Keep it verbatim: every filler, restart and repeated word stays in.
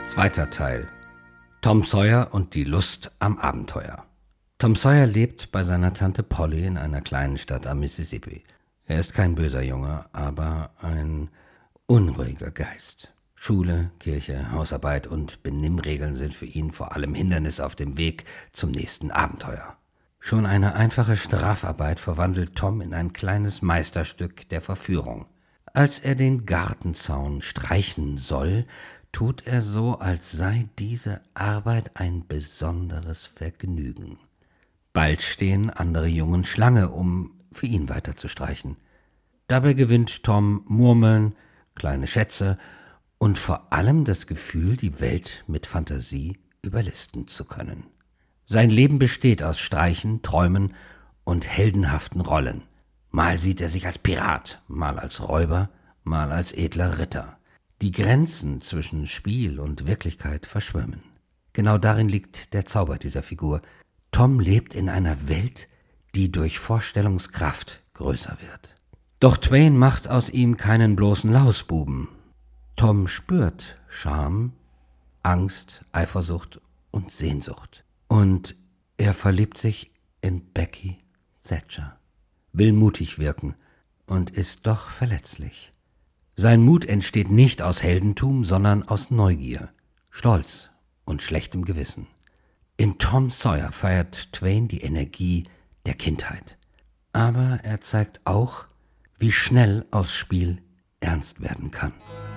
Zweiter Teil. Tom Sawyer und die Lust am Abenteuer. Tom Sawyer lebt bei seiner Tante Polly in einer kleinen Stadt am Mississippi. Er ist kein böser Junge, aber ein unruhiger Geist. Schule, Kirche, Hausarbeit und Benimmregeln sind für ihn vor allem Hindernisse auf dem Weg zum nächsten Abenteuer. Schon eine einfache Strafarbeit verwandelt Tom in ein kleines Meisterstück der Verführung. Als er den Gartenzaun streichen soll, tut er so, als sei diese Arbeit ein besonderes Vergnügen. Bald stehen andere Jungen Schlange, um für ihn weiter zu streichen. Dabei gewinnt Tom Murmeln, kleine Schätze und vor allem das Gefühl, die Welt mit Fantasie überlisten zu können. Sein Leben besteht aus Streichen, Träumen und heldenhaften Rollen. Mal sieht er sich als Pirat, mal als Räuber, mal als edler Ritter. Die Grenzen zwischen Spiel und Wirklichkeit verschwimmen. Genau darin liegt der Zauber dieser Figur. Tom lebt in einer Welt, die durch Vorstellungskraft größer wird. Doch Twain macht aus ihm keinen bloßen Lausbuben. Tom spürt Scham, Angst, Eifersucht und Sehnsucht. Und er verliebt sich in Becky Thatcher, will mutig wirken und ist doch verletzlich. Sein Mut entsteht nicht aus Heldentum, sondern aus Neugier, Stolz und schlechtem Gewissen. In Tom Sawyer feiert Twain die Energie der Kindheit. Aber er zeigt auch, wie schnell aus Spiel ernst werden kann.